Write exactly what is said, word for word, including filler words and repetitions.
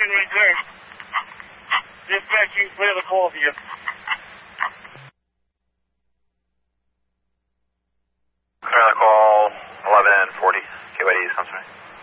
in return. Dispatching, we have a call for you. Clear call eleven forty. K Y D is concerned.